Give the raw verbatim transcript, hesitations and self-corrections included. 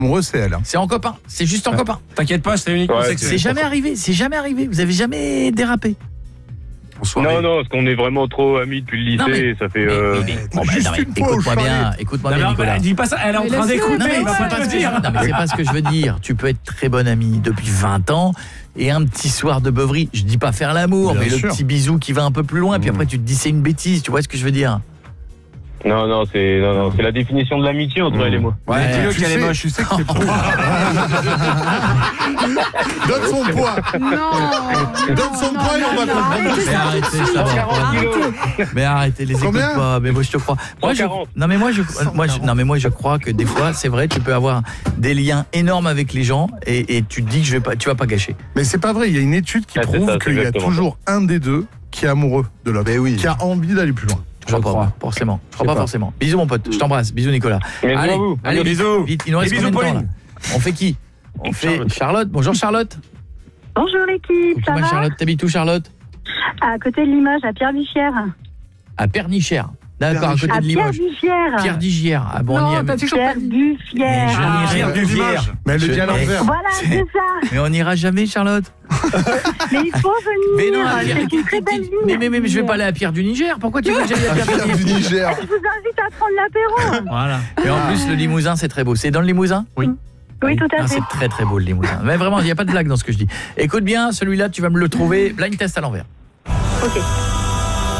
Amoureux, c'est elle. Hein. C'est en copain, c'est juste en ouais. copain. T'inquiète pas, c'est uniquement Ouais, sexuel. C'est jamais arrivé, c'est jamais arrivé. Vous avez jamais dérapé. Non, non, parce qu'on est vraiment trop amis depuis le lycée, Non, mais, et ça fait... Mais, euh... mais, mais, bon, bah, non, mais, écoute-moi bien, écoute-moi bien, Nicolas. Dis pas ça, elle est en train d'écouter, non, mais il va c'est pas pas te ce que dire. je... Non, mais c'est pas ce que je veux dire. Tu peux être très bon ami depuis vingt ans et un petit soir de beuverie, je dis pas faire l'amour, mais sûr. Le petit bisou qui va un peu plus loin, mmh. puis après tu te dis c'est une bêtise, tu vois ce que je veux dire? Non, non, c'est non, non, c'est la définition de l'amitié entre mmh. elle et moi. Ouais, ouais dis-le qu'elle est moche, tu sais que c'est pour. Donne son poids. Non. Donne son poids et on va comprendre. Mais arrêtez ça. Arrêtez. Mais arrêtez, les écoute pas. Mais moi je te crois. Moi je Non mais moi je moi je... non mais moi je crois que des fois, c'est vrai, tu peux avoir des liens énormes avec les gens et, et tu te dis que je vais pas tu vas pas gâcher. Mais c'est pas vrai, il y a une étude qui ah, prouve qu'il y a toujours ça. un des deux qui est amoureux de l'autre, oui. qui a envie d'aller plus loin. Je crois pas, forcément. Je crois pas, pas forcément. Bisous mon pote, je t'embrasse. Bisous Nicolas. Allez, allez, allez bisous. Vite, il nous reste combien de temps là? On fait qui? On fait Charlotte. Charlotte. Bonjour Charlotte. Bonjour l'équipe. Ça va Charlotte, t'habites où Charlotte? À côté de Limoges, à Pierre-Vichière. À Pernichère. D'accord, à côté de Limoges. Pierre-Vichière. Pierre-Vichière. Ah bon, on y a Pierre-Vichière. Pierre-Vichière. Mais elle le dit à l'envers. Voilà, c'est ça. Mais on n'ira jamais Charlotte. Mais il faut venir. Mais non, c'est une très belle ville. Mais, mais, mais, mais je vais pas aller à Pierre du Niger. Pourquoi tu veux que j'aille à Pierre du Niger? Je vous invite à prendre l'apéro. Voilà. Et en plus, le Limousin, c'est très beau. C'est dans le Limousin? Oui. Oui, tout à ah, fait. C'est très très beau le Limousin. Mais vraiment, il n'y a pas de blague dans ce que je dis. Écoute bien, celui-là, tu vas me le trouver. Blind test à l'envers. Ok.